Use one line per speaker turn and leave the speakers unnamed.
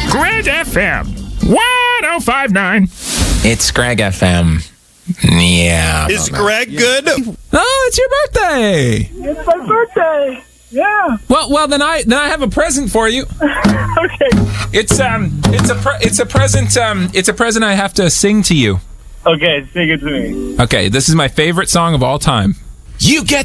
Greg FM 1059.
It's Greg FM. Yeah.
Is Greg good?
Oh, it's your birthday.
It's my birthday. Yeah.
Well, then I have a present for you.
Okay.
It's a present I have to sing to you.
Okay, sing it to me.
Okay, this is my favorite song of all time. You get